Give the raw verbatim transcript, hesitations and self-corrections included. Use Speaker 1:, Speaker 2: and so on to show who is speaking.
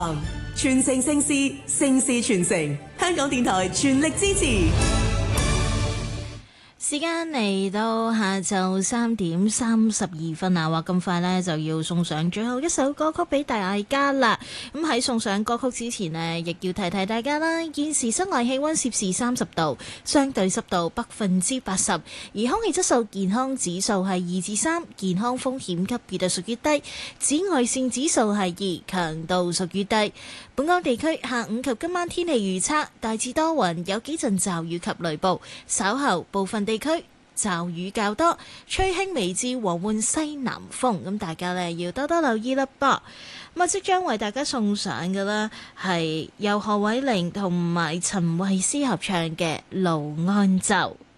Speaker 1: 傳承盛事，盛事傳承。香港電台全力支持。
Speaker 2: 時間嚟到下晝三點三十二分啊！話咁快呢，就要送上最後一首歌曲俾大家啦。咁喺送上歌曲之前呢，亦要提提大家啦。現時室外氣溫攝氏三十度，相對濕度百分之八十，而空氣質素健康指數係二至三，健康風險級別就屬於低。紫外線指數係二，強度屬於低。本港地區下午及今晚天氣預測大致多雲，有幾陣驟雨及雷暴，稍後部分地區驟雨較多，吹輕微至和緩西南風，咁大家呢要多多留意啦噃。咁啊，即將為大家送上嘅啦係由何偉玲同埋陳慧思合唱嘅《盧安就》。